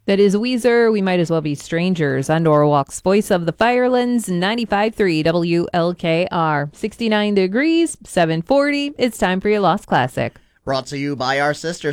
That is Weezer. We might as well be strangers on Norwalk's Voice of the Firelands, 95.3 WLKR. 69 degrees, 740. It's time for your Lost Classic. Brought to you by our sister